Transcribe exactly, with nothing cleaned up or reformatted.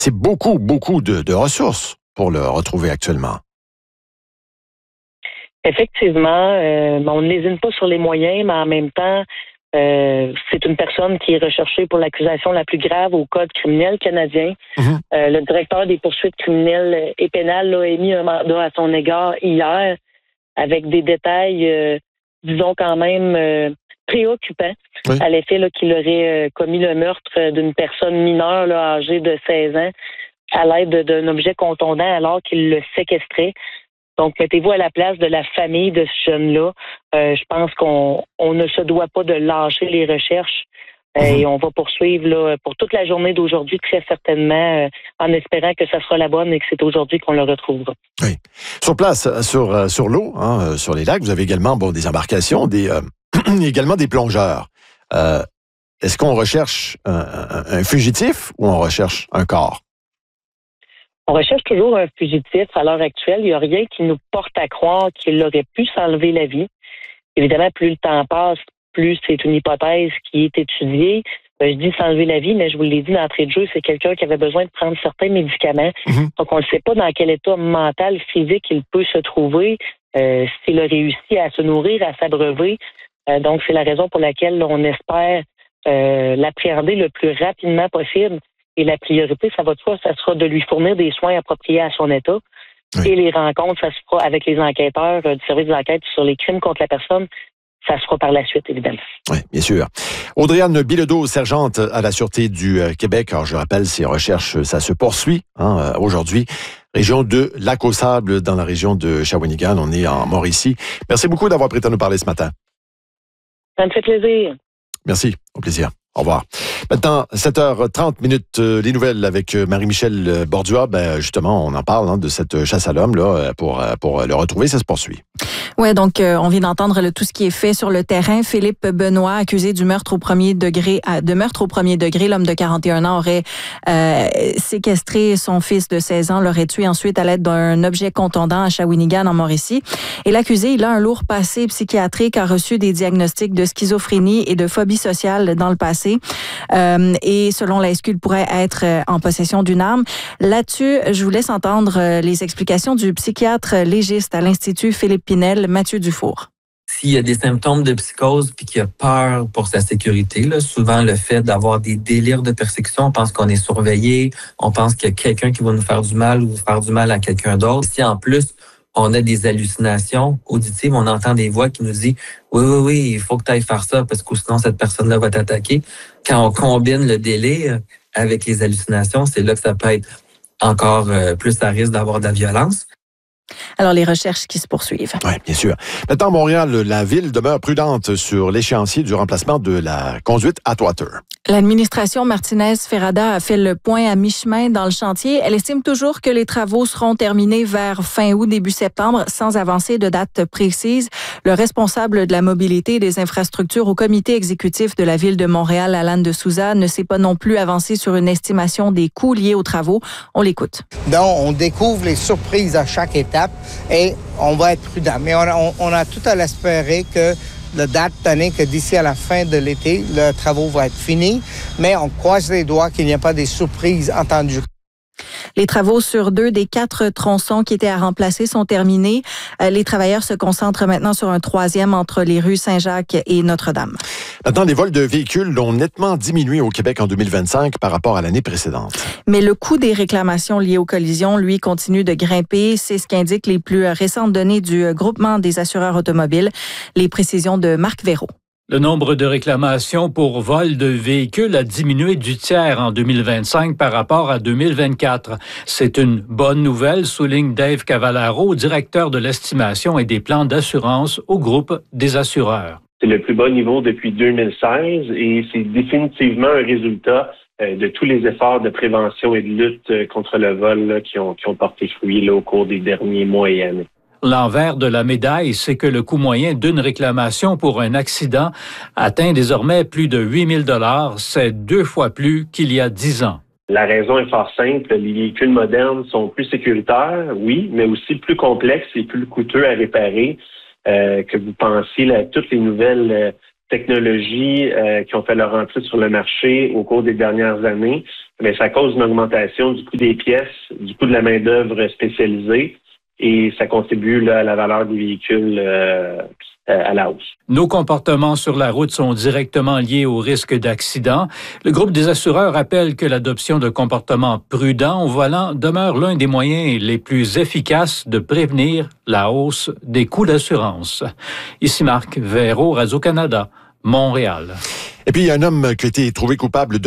c'est beaucoup, beaucoup de, de ressources pour le retrouver actuellement. Effectivement, euh, on ne lésine pas sur les moyens, mais en même temps, euh, c'est une personne qui est recherchée pour l'accusation la plus grave au Code criminel canadien. Mm-hmm. Euh, le directeur des poursuites criminelles et pénales a émis un mandat à son égard hier avec des détails, euh, disons quand même, euh, préoccupants, oui. à l'effet là, qu'il aurait euh, commis le meurtre d'une personne mineure là, âgée de seize ans à l'aide d'un objet contondant alors qu'il le séquestrait. Donc, mettez-vous à la place de la famille de ce jeune-là. Euh, je pense qu'on on ne se doit pas de lâcher les recherches euh, mmh. et on va poursuivre là, pour toute la journée d'aujourd'hui, très certainement, euh, en espérant que ça sera la bonne et que c'est aujourd'hui qu'on le retrouvera. Oui. Sur place, sur, sur l'eau, hein, sur les lacs, vous avez également bon, des embarcations, des, euh, également des plongeurs. Euh, est-ce qu'on recherche un, un, un fugitif ou on recherche un corps? On recherche toujours un fugitif. À l'heure actuelle, il n'y a rien qui nous porte à croire qu'il aurait pu s'enlever la vie. Évidemment, plus le temps passe, plus c'est une hypothèse qui est étudiée. Je dis s'enlever la vie, mais je vous l'ai dit d'entrée de jeu, c'est quelqu'un qui avait besoin de prendre certains médicaments. Mm-hmm. Donc, on ne sait pas dans quel état mental, physique il peut se trouver, euh, s'il a réussi à se nourrir, à s'abreuver. Euh, donc, c'est la raison pour laquelle on espère euh, l'appréhender le plus rapidement possible. Et la priorité, ça va de soi, ça sera de lui fournir des soins appropriés à son état. Oui. Et les rencontres, ça se fera avec les enquêteurs euh, du service d'enquête sur les crimes contre la personne. Ça se fera par la suite, évidemment. Oui, bien sûr. Audrey-Anne Bilodeau, sergente à la Sûreté du euh, Québec. Alors, je rappelle, ces recherches, ça se poursuit hein, aujourd'hui. Région de Lac-aux-Sables, dans la région de Shawinigan. On est en Mauricie. Merci beaucoup d'avoir prêté à nous parler ce matin. Ça me fait plaisir. Merci, au plaisir. Au revoir. Maintenant, sept heures trente minutes, euh, les nouvelles avec euh, Marie-Michel Bordua. Ben, justement, on en parle hein, de cette chasse à l'homme là, pour, pour le retrouver. Ça se poursuit. Oui, donc euh, on vient d'entendre le, tout ce qui est fait sur le terrain. Philippe Benoît, accusé du meurtre au premier degré, de meurtre au premier degré, l'homme de quarante et un ans aurait euh, séquestré son fils de seize ans, l'aurait tué ensuite à l'aide d'un objet contondant à Shawinigan, en Mauricie. Et l'accusé, il a un lourd passé psychiatrique, a reçu des diagnostics de schizophrénie et de phobie sociale dans le passé. Euh, et selon la S Q, il pourrait être en possession d'une arme. Là-dessus, je vous laisse entendre les explications du psychiatre légiste à l'Institut Philippe Pinel, Mathieu Dufour. S'il y a des symptômes de psychose puis qu'il a peur pour sa sécurité, là, souvent le fait d'avoir des délires de persécution, on pense qu'on est surveillé, on pense qu'il y a quelqu'un qui va nous faire du mal ou faire du mal à quelqu'un d'autre. Si en plus, on a des hallucinations auditives, on entend des voix qui nous disent « Oui, oui, oui, il faut que tu ailles faire ça parce que sinon cette personne-là va t'attaquer ». Quand on combine le délire avec les hallucinations, c'est là que ça peut être encore plus à risque d'avoir de la violence. Alors, les recherches qui se poursuivent. Oui, bien sûr. Maintenant, à Montréal, la ville demeure prudente sur l'échéancier du remplacement de la conduite Atwater. L'administration Martinez-Ferrada a fait le point à mi-chemin dans le chantier. Elle estime toujours que les travaux seront terminés vers fin août, début septembre, sans avancer de date précise. Le responsable de la mobilité et des infrastructures au comité exécutif de la ville de Montréal, Alan de Souza, ne s'est pas non plus avancé sur une estimation des coûts liés aux travaux. On l'écoute. Donc, on découvre les surprises à chaque étape et on va être prudent. Mais on a, on, on a tout à l'espérer que la date donnée que d'ici à la fin de l'été, le travaux va être fini, mais on croise les doigts qu'il n'y a pas des surprises entendues. Les travaux sur deux des quatre tronçons qui étaient à remplacer sont terminés. Les travailleurs se concentrent maintenant sur un troisième entre les rues Saint-Jacques et Notre-Dame. Maintenant, les vols de véhicules ont nettement diminué au Québec en deux mille vingt-cinq par rapport à l'année précédente. Mais le coût des réclamations liées aux collisions, lui, continue de grimper. C'est ce qu'indiquent les plus récentes données du groupement des assureurs automobiles. Les précisions de Marc Véraud. Le nombre de réclamations pour vol de véhicules a diminué du tiers en deux mille vingt-cinq par rapport à deux mille vingt-quatre. C'est une bonne nouvelle, souligne Dave Cavallaro, directeur de l'estimation et des plans d'assurance au groupe des assureurs. C'est le plus bas niveau depuis deux mille seize et c'est définitivement un résultat de tous les efforts de prévention et de lutte contre le vol là, qui, ont, qui ont porté fruit là, au cours des derniers mois et années. L'envers de la médaille, c'est que le coût moyen d'une réclamation pour un accident atteint désormais plus de huit mille dollars. C'est deux fois plus qu'il y a dix ans. La raison est fort simple. Les véhicules modernes sont plus sécuritaires, oui, mais aussi plus complexes et plus coûteux à réparer euh, que vous pensiez là, toutes les nouvelles euh, technologies euh, qui ont fait leur entrée sur le marché au cours des dernières années, mais ça cause une augmentation du coût des pièces, du coût de la main-d'œuvre spécialisée, et ça contribue là, à la valeur des véhicules euh, à la hausse. Nos comportements sur la route sont directement liés au risque d'accident. Le groupe des assureurs rappelle que l'adoption de comportements prudents au volant demeure l'un des moyens les plus efficaces de prévenir la hausse des coûts d'assurance. Ici Marc Véro, Radio-Canada, Montréal. Et puis, il y a un homme qui a été trouvé coupable de